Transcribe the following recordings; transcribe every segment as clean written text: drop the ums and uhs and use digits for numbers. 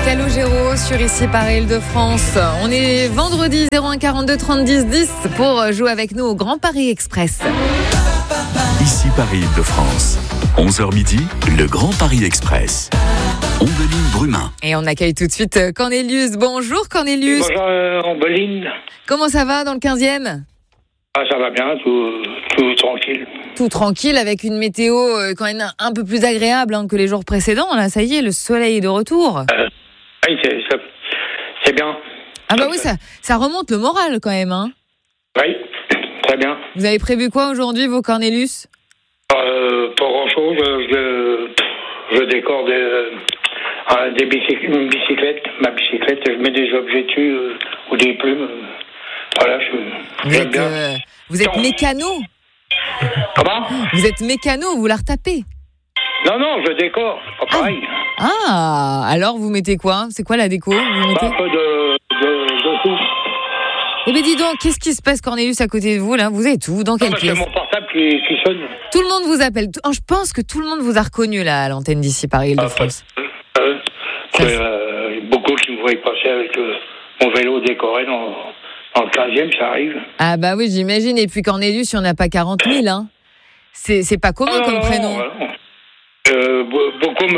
Calogero sur Ici Paris Île-de-France. On est vendredi 01 42 30 10 10 pour jouer avec nous au Grand Paris Express. Ici Paris Île-de-France. 11h midi, le Grand Paris Express. Ombeline Brumin. Et on accueille tout de suite Cornelius. Bonjour Cornelius. Bonjour Ombeline. Comment ça va dans le 15e ? Ça va bien, tout tranquille. Tout tranquille avec une météo quand même un peu plus agréable que les jours précédents. Là, ça y est, le soleil est de retour. Oui, c'est bien. Ah bah oui, ça remonte le moral quand même. Oui, très bien. Vous avez prévu quoi aujourd'hui, vous, Cornelius ? Pas grand-chose. Je décore une bicyclette. Ma bicyclette, je mets des objets dessus ou des plumes. Voilà, j'aime bien. Vous êtes mécano ? Comment ? Vous êtes mécano, vous la retapez ? Non, je décore, c'est pas pareil. Ah, alors vous mettez quoi ? C'est quoi la déco ? Vous mettez... Un peu de tout. Eh bien dis donc, qu'est-ce qui se passe Cornelius à côté de vous là ? Vous êtes où ? Dans quelle pièce ? C'est mon portable qui sonne. Tout le monde vous appelle. Je pense que tout le monde vous a reconnu là à l'antenne d'Ici Paris Île-de-France. Beaucoup qui me voient passer avec mon vélo décoré dans le 15e, ça arrive. Ah bah oui, j'imagine. Et puis Cornelius, il n'y en a pas 40 000. C'est pas commun comme prénom. Beaucoup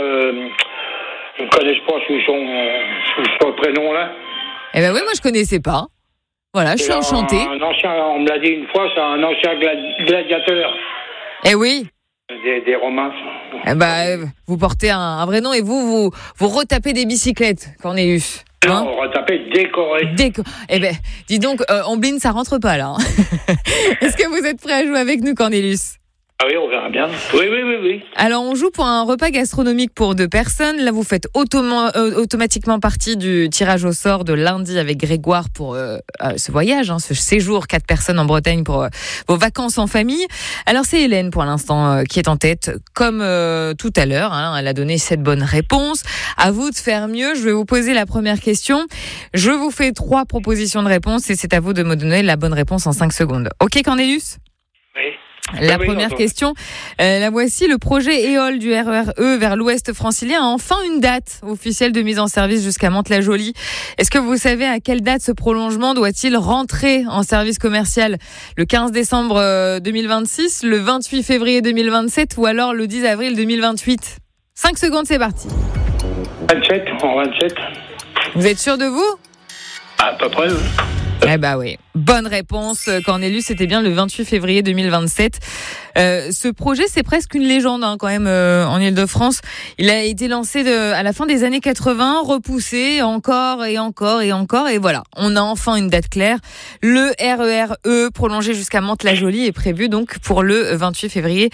ne connaissent pas sous son prénom là. Eh ben oui, moi je connaissais pas. Voilà, je suis enchantée. On me l'a dit une fois, c'est un ancien gladiateur. Eh oui. Des Romains. Eh ben, vous portez un vrai nom et vous retapez des bicyclettes, Cornelius. Non, on retapait décoré. Eh ben, dis donc, Ombeline, ça rentre pas là. Est-ce que vous êtes prêt à jouer avec nous, Cornelius ? Ah oui, on verra bien. Oui. Alors, on joue pour un repas gastronomique pour 2 personnes. Là, vous faites automatiquement partie du tirage au sort de lundi avec Grégoire pour ce voyage, ce séjour 4 personnes en Bretagne pour vos vacances en famille. Alors, c'est Hélène, pour l'instant, qui est en tête, comme tout à l'heure. Elle a donné 7 bonnes réponses. À vous de faire mieux. Je vais vous poser la première question. Je vous fais 3 propositions de réponse et c'est à vous de me donner la bonne réponse en 5 secondes. Ok, Cornelius ? Oui. La première question, la voici. Le projet EOL du RER vers l'ouest francilien a enfin une date officielle de mise en service jusqu'à Mantes-la-Jolie. Est-ce que vous savez à quelle date ce prolongement doit-il rentrer en service commercial ? Le 15 décembre 2026, le 28 février 2027 ou alors le 10 avril 2028 ? 5 secondes, c'est parti. 27. Vous êtes sûr de vous ? À peu près, oui. Eh bah oui, bonne réponse Cornelius, c'était bien le 28 février 2027. Ce projet, c'est presque une légende quand même en Île-de-France. Il a été lancé à la fin des années 80, repoussé encore et voilà, on a enfin une date claire. Le RER prolongé jusqu'à Mantes-la-Jolie est prévu donc pour le 28 février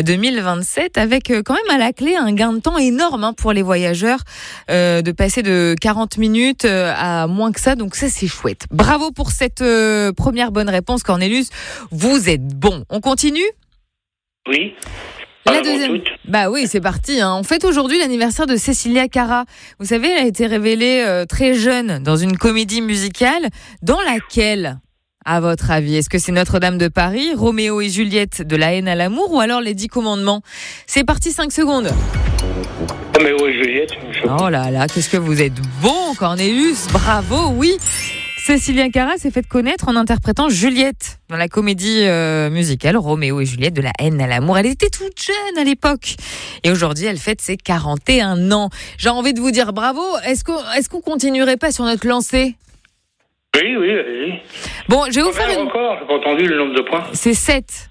2027 avec quand même à la clé un gain de temps énorme pour les voyageurs de passer de 40 minutes à moins que ça, donc ça c'est chouette. Bravo pour cette première bonne réponse Cornelius, vous êtes bon. On continue ? Oui. La deuxième. Bah oui, c'est parti. On fête aujourd'hui l'anniversaire de Cecilia Cara. Vous savez, elle a été révélée très jeune dans une comédie musicale dans laquelle, à votre avis, est-ce que c'est Notre-Dame de Paris, Roméo et Juliette de La haine à l'amour ou alors Les 10 commandements ? C'est parti, 5 secondes. Roméo et Juliette. Oh là là, qu'est-ce que vous êtes bon, Cornelius. Bravo, oui. Cecilia Cara s'est fait connaître en interprétant Juliette dans la comédie musicale Roméo et Juliette de La haine à l'amour. Elle était toute jeune à l'époque. Et aujourd'hui, elle fête ses 41 ans. J'ai envie de vous dire bravo. Est-ce qu'on continuerait pas sur notre lancée ? Oui. Bon, je vais vous faire une... Encore, j'ai pas entendu le nombre de points. C'est 7.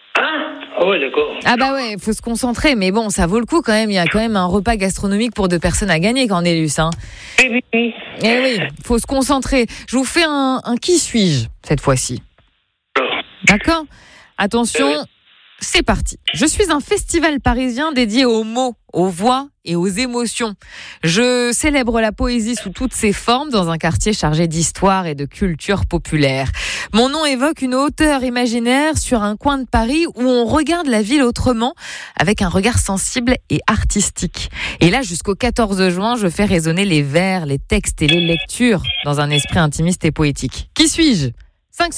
Ah ouais, d'accord. Ah bah ouais, faut se concentrer. Mais bon, ça vaut le coup quand même. Il y a quand même un repas gastronomique pour 2 personnes à gagner, Cornelius. Oui. Eh oui, faut se concentrer. Je vous fais un qui suis-je cette fois-ci. D'accord ? Attention, c'est parti. Je suis un festival parisien dédié aux mots, aux voix et aux émotions. Je célèbre la poésie sous toutes ses formes dans un quartier chargé d'histoire et de culture populaire. Mon nom évoque une hauteur imaginaire sur un coin de Paris où on regarde la ville autrement, avec un regard sensible et artistique. Et là, jusqu'au 14 juin, je fais résonner les vers, les textes et les lectures dans un esprit intimiste et poétique. Qui suis-je ?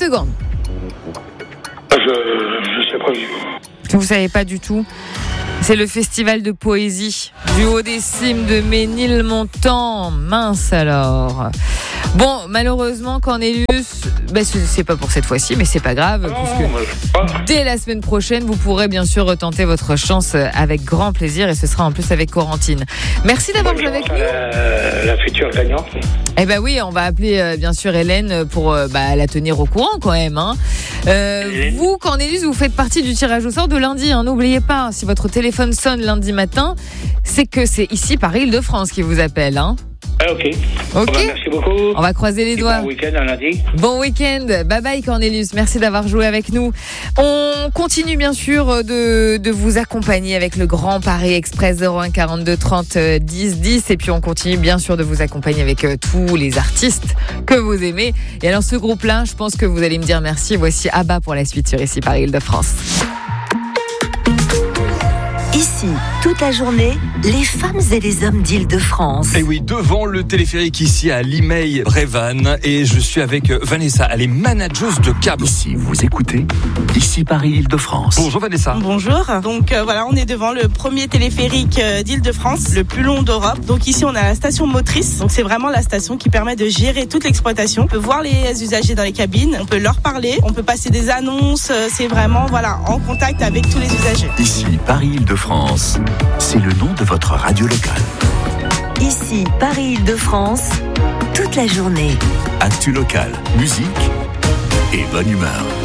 5 secondes. Je sais pas. Vous savez pas du tout. C'est le festival de poésie du haut des cimes de Ménilmontant. Mince alors. Bon, malheureusement, Cornelius, c'est pas pour cette fois-ci, mais c'est pas grave, puisque dès la semaine prochaine, vous pourrez bien sûr retenter votre chance avec grand plaisir, et ce sera en plus avec Corentine. Merci d'avoir joué avec nous. La future gagnante. Eh ben oui, on va appeler bien sûr Hélène pour la tenir au courant quand même. Vous, Cornelius, vous faites partie du tirage au sort de lundi. N'oubliez pas, si votre téléphone sonne lundi matin, c'est que c'est ici par Île-de-France qui vous appelle. Ok. Merci beaucoup. On va croiser les doigts. Bon week-end à lundi. Bon week-end. Bye bye Cornelius. Merci d'avoir joué avec nous. On continue bien sûr de vous accompagner avec le Grand Paris Express 01 42 30 10 10. Et puis on continue bien sûr de vous accompagner avec tous les artistes que vous aimez. Et alors ce groupe-là, je pense que vous allez me dire merci. Voici ABBA pour la suite sur Ici par Île-de-France. Ici, toute la journée, les femmes et les hommes d'Île-de-France. Et oui, devant le téléphérique ici à Limeil-Brévannes, et je suis avec Vanessa, elle est manageuse de câble. Ici, vous écoutez Ici Paris Île-de-France. Bonjour Vanessa. Bonjour. Donc voilà, on est devant le premier téléphérique d'Île-de-France, le plus long d'Europe. Donc ici, on a la station motrice. Donc c'est vraiment la station qui permet de gérer toute l'exploitation. On peut voir les usagers dans les cabines, on peut leur parler, on peut passer des annonces. C'est vraiment en contact avec tous les usagers. Ici Paris Île-de-France, c'est le nom de votre radio locale. Ici Paris Île-de-France, toute la journée. Actu local, musique et bonne humeur.